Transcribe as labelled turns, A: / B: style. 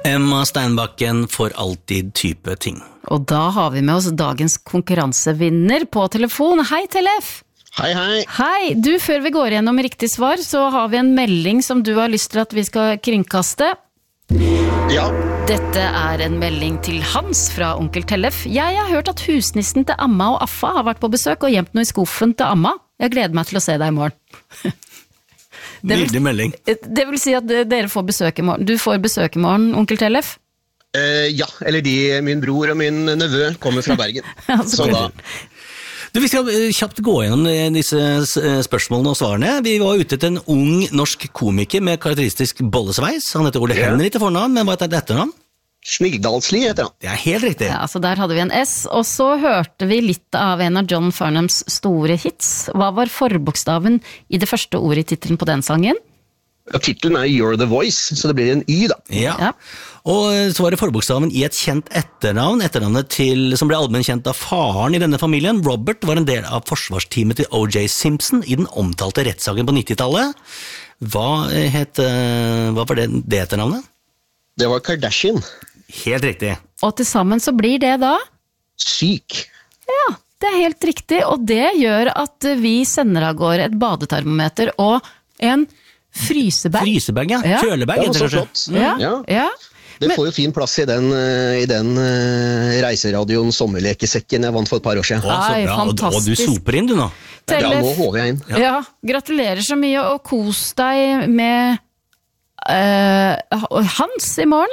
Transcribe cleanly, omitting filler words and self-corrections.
A: Emma Steinbakken for alltid type ting.
B: Og da har vi med oss dagens konkurransevinner på telefon. Hei, Tellef!
C: Hei, hei.
B: Hei, du, før vi går gjennom riktig svar, så har vi en melding som du har lyst til at vi skal kringkaste.
C: Ja.
B: Dette er en melding til Hans fra onkel Tellef. Jeg har hørt at husnissen til Amma og Affa har vært på besøk og gjemt noe i skuffen til Amma. Jeg gleder meg til å se deg i morgen.
A: Nydelig melding.
B: Det vil si at dere får besøk i morgen. Du får besøk i morgen, onkel Tellef.
C: Ja, eller min bror og min nevø kommer fra Bergen. Så da...
A: Du, vi skal kjapt gå gjennom disse spørsmålene og svarene. Vi var ute til en ung norsk komiker med karakteristisk bollesveis. Han heter Ole Henry til fornavn, men hva heter det etternavn?
C: Snigdalsli heter han.
A: Det er helt riktig.
B: Ja, så der hadde vi en S, og så hørte vi litt av en av John Farnhams store hits. Hva var forbokstaven i det første ordet i titelen på den sangen?
C: Ja, titelen er You're the Voice, så det blir en Y da.
A: Ja. Og så var det forbokstaven i et kjent etternavn, etternavnet som ble allmenn kjent av faren i denne familien. Robert var en del av forsvarsteamet til O.J. Simpson i den omtalte rettssaken på 90-tallet. Hva var det etternavnet?
C: Det var Kardashian.
A: Helt riktig.
B: Og til sammen så blir det da?
C: Syk.
B: Ja, det er helt riktig, og det gjør at vi sender av gårde et badetermometer og en frysebag.
A: Frysebag, ja. Kjølebag.
C: Ja, så flott.
B: Ja.
C: Det får jo fin plass i den reiseradioen sommerlekesekken jeg vant for et par år siden.
B: Nei, fantastisk.
A: Og du soper inn, du nå.
B: Tellef,
C: ja, nå håver jeg inn.
B: Ja, gratulerer så mye, og kos deg med Hans i morgen.